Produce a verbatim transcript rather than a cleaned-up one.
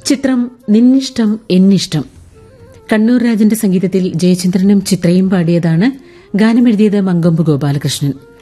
ചിത്രം നിന്നിഷ്ടം എന്നിഷ്ടം. കണ്ണൂർ രാജന്റെ സംഗീതത്തിൽ ജയചന്ദ്രനും ചിത്രയും പാടിയതാണ്. ഗാനമെഴുതിയത് മങ്കൊമ്പ് ഗോപാലകൃഷ്ണൻ.